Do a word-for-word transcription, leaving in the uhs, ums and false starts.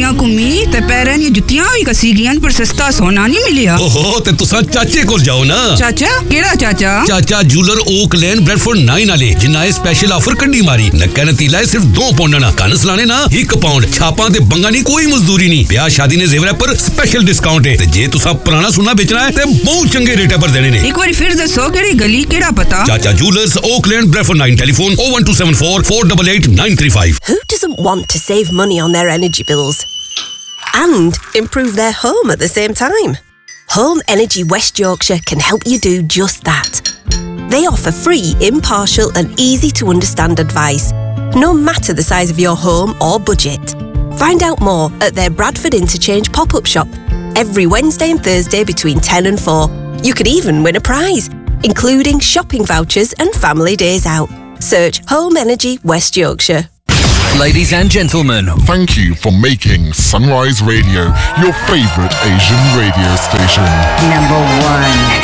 दुनिया घूमी ते पैरां दी जुत्तियां भी कसी गियां पर सस्ता सोना नहीं मिलिया। ओहो ते तुसा चाचे कोल जाओ ना। चाचा केड़ा चाचा? चाचा जूलर ओक लेन ब्रेडफोर्ड नाइन वाले जिन्ना ए स्पेशल ऑफर कड्डी मारी। नक्का नतीला है सिर्फ दो पाउंड ना कन सलाने ना एक पाउंड छापा ते बंगा नहीं कोई मजदूरी नहीं। ब्याह शादी ने जेवरा पर स्पेशल डिस्काउंट है ते जे तुसा पुराना सोना बेचना है ते बहुत चंगे रेट पर देने ने। एक बार फिर दसो केड़ी गली केड़ा पता? चाचा jewellers okay lane Bradford nine telephone oh one two seven four four eight eight nine three five. Who doesn't want to save money on their energy bills and improve their home at the same time? Home Energy West Yorkshire can help you do just that. They offer free, impartial and easy to understand advice, no matter the size of your home or budget. Find out more at their Bradford Interchange pop-up shop every Wednesday and Thursday between ten and four. You could even win a prize, including shopping vouchers and family days out. Search Home Energy West Yorkshire. Ladies and gentlemen, thank you for making Sunrise Radio your favourite Asian radio station. Number one.